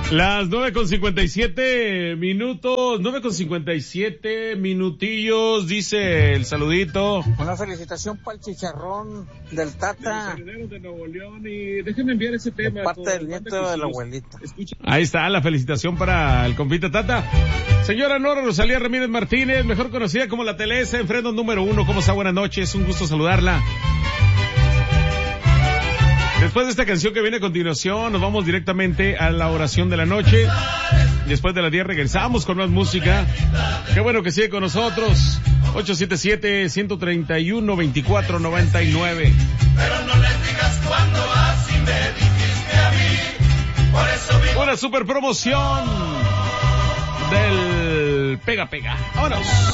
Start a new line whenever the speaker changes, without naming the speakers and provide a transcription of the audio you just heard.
Las 9:57 minutos, 9:57 minutillos, dice el saludito.
Una felicitación para el chicharrón del Tata.
De Nuevo León, y déjenme enviar ese tema.
De parte del nieto de la abuelita.
Ahí está la felicitación para el compita Tata. Señora Nora Rosalía Ramírez Martínez, mejor conocida como la Telesa, en Freno número 1. ¿Cómo está? Buenas noches, un gusto saludarla. Después de esta canción que viene a continuación, nos vamos directamente a la oración de la noche. Después de las 10 regresamos con más música. Qué bueno que sigue con nosotros. 877-131-2499.
Pero no le digas cuando así me dijiste a mí. Por eso vivo.
Una super promoción del Pega Pega. ¡Vámonos!